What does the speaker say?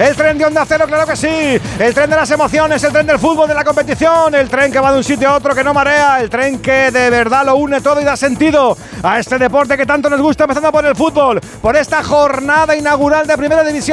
El tren de Onda Cero, claro que sí. El tren de las emociones, el tren del fútbol, de la competición. El tren que va de un sitio a otro, que no marea. El tren que de verdad lo une todo y da sentido a este deporte que tanto nos gusta, empezando por el fútbol, por esta jornada inaugural de Primera División.